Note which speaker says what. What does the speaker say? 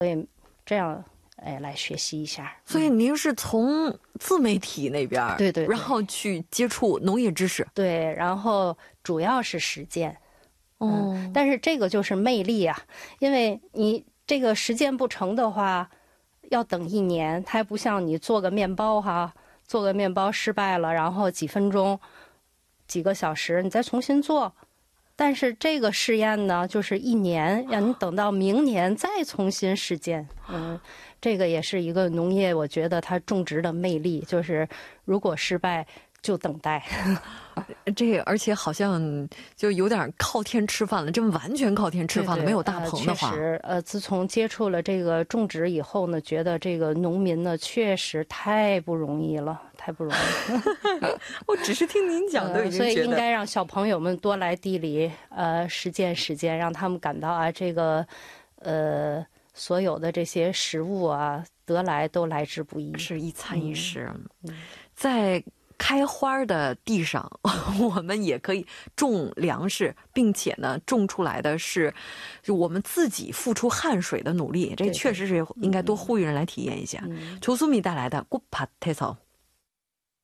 Speaker 1: 这样来学习一下。
Speaker 2: 所以您是从自媒体那边
Speaker 1: 对对，
Speaker 2: 然后去接触农业知识。
Speaker 1: 对，然后主要是实践。但是这个就是魅力啊，因为你这个实践不成的话，要等1年，它还不像你做个面包哈，做个面包失败了，然后几分钟、几个小时你再重新做。但是这个试验呢，就是1年，让你等到明年再重新实践。这个也是一个农业，我觉得它种植的魅力，就是如果失败就等待。
Speaker 2: 这而且好像就有点靠天吃饭了，这完全靠天吃饭了，没有大棚的话。
Speaker 1: 确实，自从接触了这个种植以后呢，觉得这个农民呢确实太不容易了，太不容易了。
Speaker 2: 我只是听您讲都已经觉得，
Speaker 1: 所以应该让小朋友们多来地里实践，让他们感到啊，这个所有的这些食物啊，得来都来之不易，
Speaker 2: 是一餐一食。在开花的地上我们也可以种粮食，并且呢种出来的是就我们自己付出汗水的努力，这确实是应该多呼吁人来体验一下。조수미带来的꽃밭에서